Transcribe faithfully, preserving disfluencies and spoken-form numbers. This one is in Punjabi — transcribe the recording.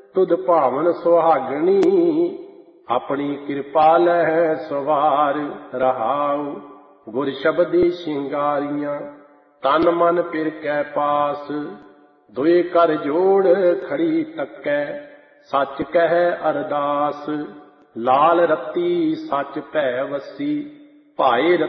ਤੁਧ ਭਾਵਨ ਸੁਹਾਗਣੀ, ਆਪਣੀ ਕਿਰਪਾ ਲਹਿ ਸਵਾਰ ਰਹਾਉ। ਗੁਰ ਸ਼ਬਦੀ ਸ਼ਿੰਗਾਰੀਆਂ, ਤਨ ਮਨ ਪਿਰ ਕੈ ਪਾਸ। ਦੁਇ ਕਰ ਜੋੜ ਖੜੀ ਤੱਕੈ, ਸੱਚ ਕਹਿ ਅਰਦਾਸ। ਲਾਲ ਰੱਤੀ ਸੱਚ ਭੈ ਵਸੀ, ਭਾਏ